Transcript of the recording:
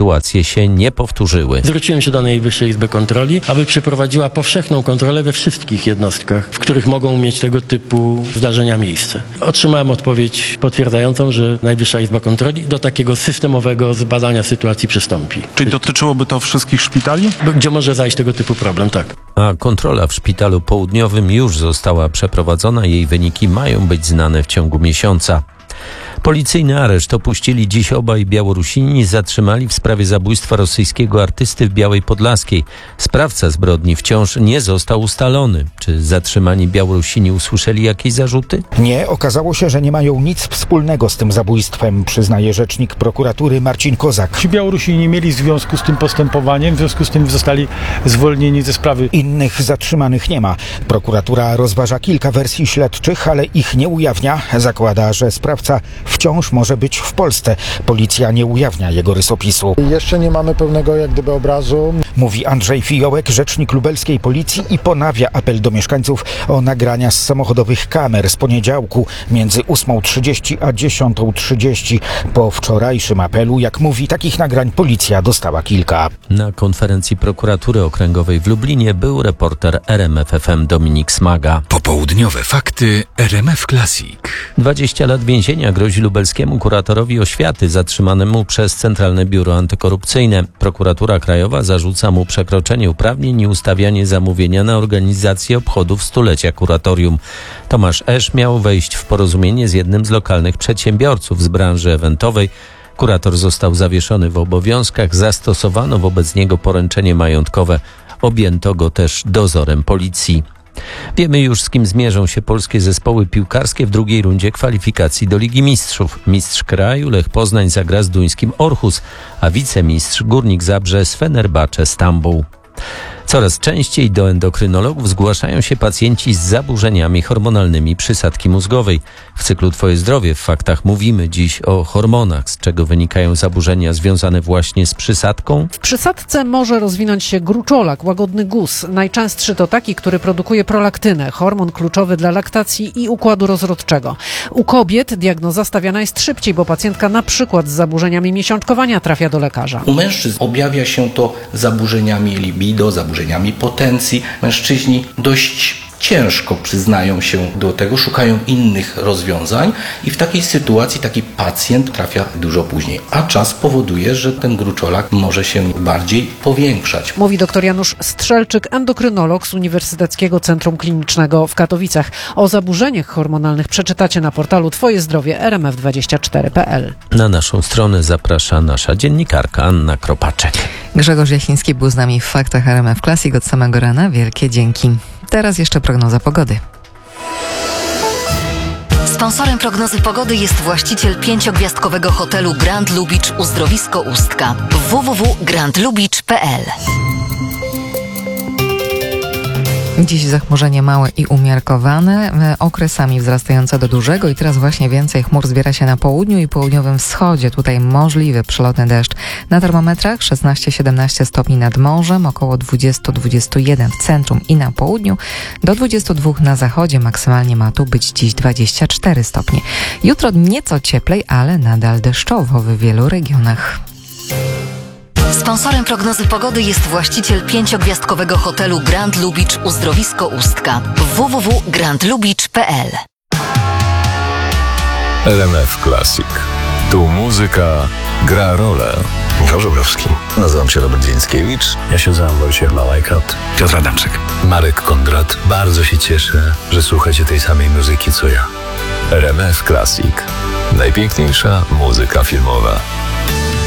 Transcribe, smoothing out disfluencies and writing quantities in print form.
sytuacje się nie powtórzyły. Zwróciłem się do Najwyższej Izby Kontroli, aby przeprowadziła powszechną kontrolę we wszystkich jednostkach, w których mogą mieć tego typu zdarzenia miejsce. Otrzymałem odpowiedź potwierdzającą, że Najwyższa Izba Kontroli do takiego systemowego zbadania sytuacji przystąpi. Czyli dotyczyłoby to wszystkich szpitali? Gdzie może zajść tego typu problem, tak. A kontrola w Szpitalu Południowym już została przeprowadzona. Jej wyniki mają być znane w ciągu miesiąca. Policyjny areszt opuścili dziś obaj Białorusini zatrzymali w sprawie zabójstwa rosyjskiego artysty w Białej Podlaskiej. Sprawca zbrodni wciąż nie został ustalony. Czy zatrzymani Białorusini usłyszeli jakieś zarzuty? Nie, okazało się, że nie mają nic wspólnego z tym zabójstwem, przyznaje rzecznik prokuratury Marcin Kozak. Ci Białorusini nie mieli związku z tym postępowaniem, w związku z tym zostali zwolnieni ze sprawy. Innych zatrzymanych nie ma. Prokuratura rozważa kilka wersji śledczych, ale ich nie ujawnia. Zakłada, że sprawca wciąż może być w Polsce. Policja nie ujawnia jego rysopisu. Jeszcze nie mamy pełnego obrazu. Mówi Andrzej Fijołek, rzecznik lubelskiej policji i ponawia apel do mieszkańców o nagrania z samochodowych kamer z poniedziałku między 8:30 a 10:30. Po wczorajszym apelu, jak mówi, takich nagrań policja dostała kilka. Na konferencji prokuratury okręgowej w Lublinie był reporter RMF FM Dominik Smaga. Popołudniowe fakty RMF Classic. 20 lat więzienia grozi lubelskiemu kuratorowi oświaty zatrzymanemu przez Centralne Biuro Antykorupcyjne. Prokuratura Krajowa zarzuca mu przekroczenie uprawnień i ustawianie zamówienia na organizację obchodów stulecia kuratorium. Tomasz Esz miał wejść w porozumienie z jednym z lokalnych przedsiębiorców z branży eventowej. Kurator został zawieszony w obowiązkach, zastosowano wobec niego poręczenie majątkowe. Objęto go też dozorem policji. Wiemy już, z kim zmierzą się polskie zespoły piłkarskie w drugiej rundzie kwalifikacji do Ligi Mistrzów. Mistrz kraju Lech Poznań zagra z duńskim Orhus, a wicemistrz Górnik Zabrze z Fenerbahce Stambuł. Coraz częściej do endokrynologów zgłaszają się pacjenci z zaburzeniami hormonalnymi przysadki mózgowej. W cyklu Twoje zdrowie w faktach mówimy dziś o hormonach, z czego wynikają zaburzenia związane właśnie z przysadką. W przysadce może rozwinąć się gruczolak, łagodny guz. Najczęstszy to taki, który produkuje prolaktynę, hormon kluczowy dla laktacji i układu rozrodczego. U kobiet diagnoza stawiana jest szybciej, bo pacjentka na przykład z zaburzeniami miesiączkowania trafia do lekarza. U mężczyzn objawia się to zaburzeniami libido, zaburzeniami potencji. Mężczyźni dość ciężko przyznają się do tego, szukają innych rozwiązań i w takiej sytuacji taki pacjent trafia dużo później, a czas powoduje, że ten gruczolak może się bardziej powiększać. Mówi dr Janusz Strzelczyk, endokrynolog z Uniwersyteckiego Centrum Klinicznego w Katowicach. O zaburzeniach hormonalnych przeczytacie na portalu Twoje zdrowie rmf24.pl. Na naszą stronę zaprasza nasza dziennikarka Anna Kropaczek. Grzegorz Jasiński był z nami w Faktach RMF Classic od samego rana. Wielkie dzięki. Teraz jeszcze prognoza pogody. Sponsorem prognozy pogody jest właściciel 5-gwiazdkowego hotelu Grand Lubicz Uzdrowisko Ustka. www.grandlubicz.pl. Dziś zachmurzenie małe i umiarkowane, okresami wzrastające do dużego i teraz właśnie więcej chmur zbiera się na południu i południowym wschodzie. Tutaj możliwy przelotny deszcz. Na termometrach 16-17 stopni nad morzem, około 20-21 w centrum i na południu, do 22 na zachodzie. Maksymalnie ma tu być dziś 24 stopnie. Jutro nieco cieplej, ale nadal deszczowo w wielu regionach. Sponsorem prognozy pogody jest właściciel 5-gwiazdkowego hotelu Grand Lubicz Uzdrowisko Ustka. www.grandlubicz.pl. RMF Classic. Tu muzyka gra rolę. Michał Żubrowski. Nazywam się Robert Więckiewicz. Ja się nazywam Wojciech Małajkat. Piotr Adamczyk. Marek Kondrat. Bardzo się cieszę, że słuchacie tej samej muzyki co ja. RMF Classic. Najpiękniejsza muzyka filmowa.